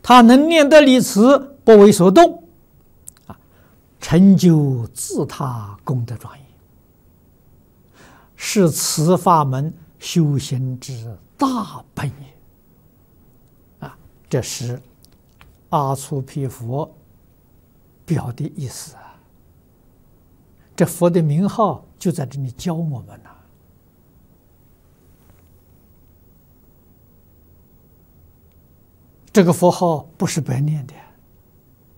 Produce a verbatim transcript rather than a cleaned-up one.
他能念得离词，不为所动，啊，成就自他功德庄严，是此法门修行之大本也。啊，这是阿阇毗佛表的意思啊。这佛的名号就在这里教我们呐、啊。这个佛号不是白念的。